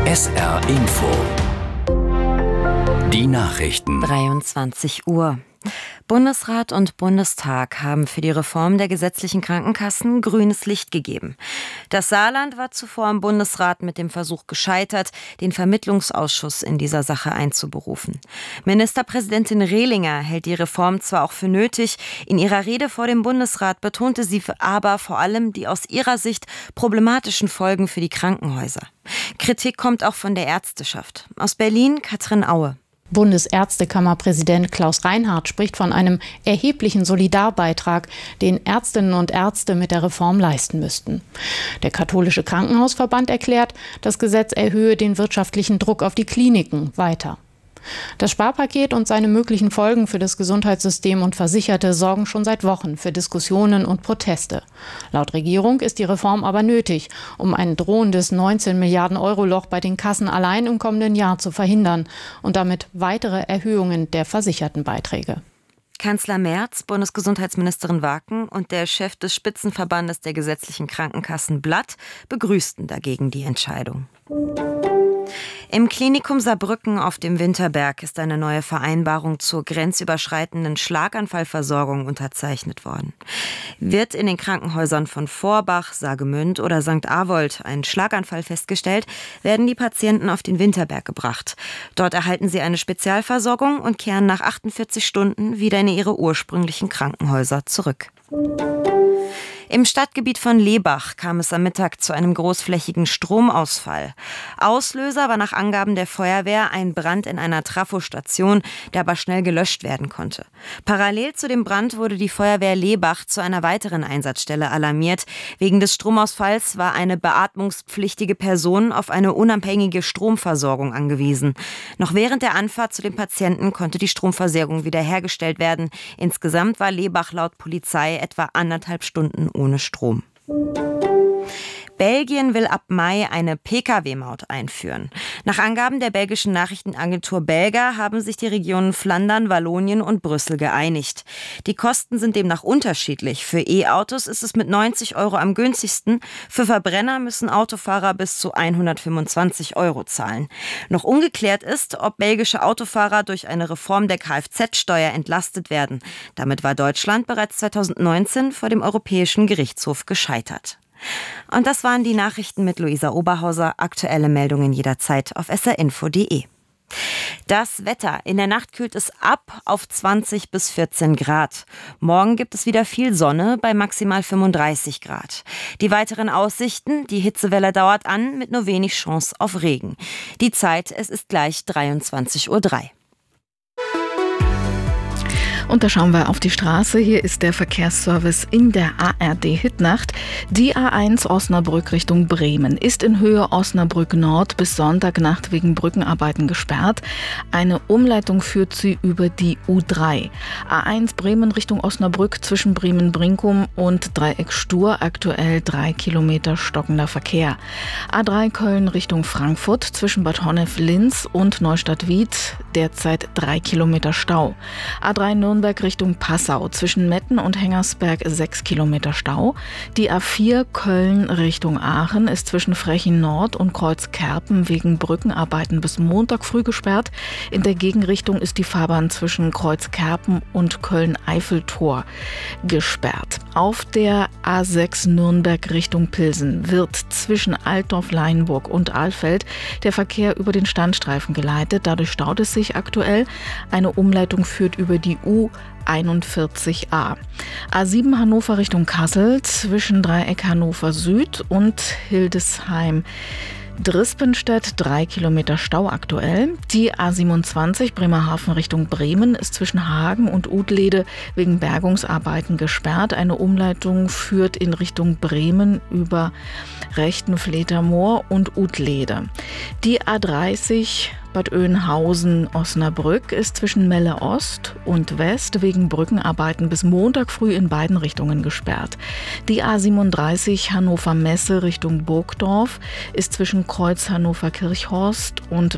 SR Info. Die Nachrichten. 23 Uhr. Bundesrat und Bundestag haben für die Reform der gesetzlichen Krankenkassen grünes Licht gegeben. Das Saarland war zuvor im Bundesrat mit dem Versuch gescheitert, den Vermittlungsausschuss in dieser Sache einzuberufen. Ministerpräsidentin Rehlinger hält die Reform zwar auch für nötig, in ihrer Rede vor dem Bundesrat betonte sie aber vor allem die aus ihrer Sicht problematischen Folgen für die Krankenhäuser. Kritik kommt auch von der Ärzteschaft. Aus Berlin Katrin Aue. Bundesärztekammerpräsident Klaus Reinhardt spricht von einem erheblichen Solidarbeitrag, den Ärztinnen und Ärzte mit der Reform leisten müssten. Der Katholische Krankenhausverband erklärt, das Gesetz erhöhe den wirtschaftlichen Druck auf die Kliniken weiter. Das Sparpaket und seine möglichen Folgen für das Gesundheitssystem und Versicherte sorgen schon seit Wochen für Diskussionen und Proteste. Laut Regierung ist die Reform aber nötig, um ein drohendes 19 Milliarden Euro Loch bei den Kassen allein im kommenden Jahr zu verhindern und damit weitere Erhöhungen der Versichertenbeiträge. Kanzler Merz, Bundesgesundheitsministerin Waken und der Chef des Spitzenverbandes der gesetzlichen Krankenkassen Blatt begrüßten dagegen die Entscheidung. Im Klinikum Saarbrücken auf dem Winterberg ist eine neue Vereinbarung zur grenzüberschreitenden Schlaganfallversorgung unterzeichnet worden. Wird in den Krankenhäusern von Vorbach, Saargemünd oder St. Avold ein Schlaganfall festgestellt, werden die Patienten auf den Winterberg gebracht. Dort erhalten sie eine Spezialversorgung und kehren nach 48 Stunden wieder in ihre ursprünglichen Krankenhäuser zurück. Im Stadtgebiet von Lebach kam es am Mittag zu einem großflächigen Stromausfall. Auslöser war nach Angaben der Feuerwehr ein Brand in einer Trafostation, der aber schnell gelöscht werden konnte. Parallel zu dem Brand wurde die Feuerwehr Lebach zu einer weiteren Einsatzstelle alarmiert. Wegen des Stromausfalls war eine beatmungspflichtige Person auf eine unabhängige Stromversorgung angewiesen. Noch während der Anfahrt zu dem Patienten konnte die Stromversorgung wiederhergestellt werden. Insgesamt war Lebach laut Polizei etwa 1,5 Stunden ohne Strom. Belgien will ab Mai eine Pkw-Maut einführen. Nach Angaben der belgischen Nachrichtenagentur Belga haben sich die Regionen Flandern, Wallonien und Brüssel geeinigt. Die Kosten sind demnach unterschiedlich. Für E-Autos ist es mit 90 € am günstigsten. Für Verbrenner müssen Autofahrer bis zu 125 € zahlen. Noch ungeklärt ist, ob belgische Autofahrer durch eine Reform der Kfz-Steuer entlastet werden. Damit war Deutschland bereits 2019 vor dem Europäischen Gerichtshof gescheitert. Und das waren die Nachrichten mit Luisa Oberhauser. Aktuelle Meldungen jederzeit auf srinfo.de. Das Wetter. In der Nacht kühlt es ab auf 20 bis 14 Grad. Morgen gibt es wieder viel Sonne bei maximal 35 Grad. Die weiteren Aussichten: die Hitzewelle dauert an mit nur wenig Chance auf Regen. Die Zeit, es ist gleich 23:03 Uhr. Und da schauen wir auf die Straße. Hier ist der Verkehrsservice in der ARD-Hitnacht. Die A1 Osnabrück Richtung Bremen ist in Höhe Osnabrück Nord bis Sonntagnacht wegen Brückenarbeiten gesperrt. Eine Umleitung führt sie über die U3. A1 Bremen Richtung Osnabrück zwischen Bremen-Brinkum und Dreieck Stur aktuell 3 Kilometer stockender Verkehr. A3 Köln Richtung Frankfurt zwischen Bad Honnef-Linz und Neustadt-Wied derzeit 3 Kilometer Stau. A3 Nürnberg Richtung Passau zwischen Metten und Hengersberg 6 Kilometer Stau. Die A4 Köln Richtung Aachen ist zwischen Frechen Nord und Kreuzkerpen wegen Brückenarbeiten bis Montag früh gesperrt. In der Gegenrichtung ist die Fahrbahn zwischen Kreuzkerpen und Köln-Eiffeltor gesperrt. Auf der A6 Nürnberg Richtung Pilsen wird zwischen Altdorf-Leinburg und Alfeld der Verkehr über den Standstreifen geleitet. Dadurch staut es sich aktuell. Eine Umleitung führt über die U41a. A7 Hannover Richtung Kassel zwischen Dreieck Hannover Süd und Hildesheim Drispenstedt 3 Kilometer Stau aktuell. Die A27 Bremerhaven Richtung Bremen ist zwischen Hagen und Udlede wegen Bergungsarbeiten gesperrt. Eine Umleitung führt in Richtung Bremen über Rechtenfletermoor und Udlede. Die A30 Bad Oeynhausen-Osnabrück ist zwischen Melle Ost und West wegen Brückenarbeiten bis Montag früh in beiden Richtungen gesperrt. Die A37 Hannover-Messe Richtung Burgdorf ist zwischen Kreuz Hannover-Kirchhorst und